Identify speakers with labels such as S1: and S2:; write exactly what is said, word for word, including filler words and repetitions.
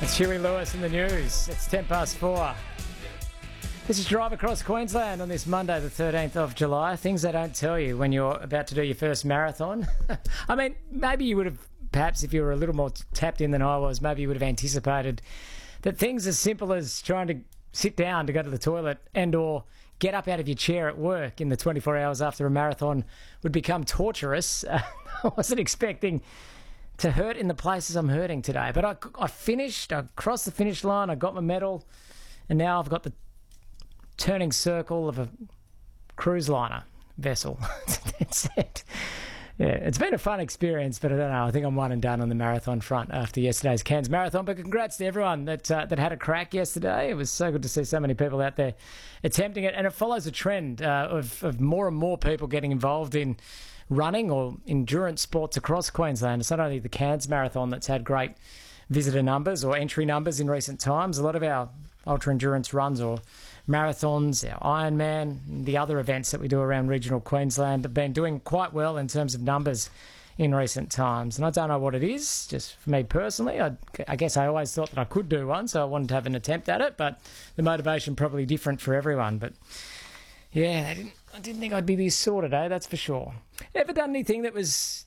S1: It's Huey Lewis in the news. It's ten past four. This is Drive Across Queensland on this Monday, the thirteenth of July. Things they don't tell you when you're about to do your first marathon. I mean, maybe you would have, perhaps if you were a little more tapped in than I was, maybe you would have anticipated that things as simple as trying to sit down to go to the toilet and or get up out of your chair at work in the twenty-four hours after a marathon would become torturous. Uh, I wasn't expecting to hurt in the places I'm hurting today. But I, I finished, I crossed the finish line, I got my medal, and now I've got the turning circle of a cruise liner vessel. That's it. Yeah, it's been a fun experience, but I don't know. I think I'm one and done on the marathon front after yesterday's Cairns Marathon. But congrats to everyone that uh, that had a crack yesterday. It was so good to see so many people out there attempting it. And it follows a trend uh, of, of more and more people getting involved in running or endurance sports across Queensland. It's not only the Cairns Marathon that's had great visitor numbers or entry numbers in recent times. A lot of our ultra-endurance runs or marathons, our Ironman, the other events that we do around regional Queensland have been doing quite well in terms of numbers in recent times. And I don't know what it is, just for me personally. I, I guess I always thought that I could do one, so I wanted to have an attempt at it, but the motivation probably different for everyone. But yeah, I didn't, I didn't think I'd be this sore today, that's for sure. Ever done anything that was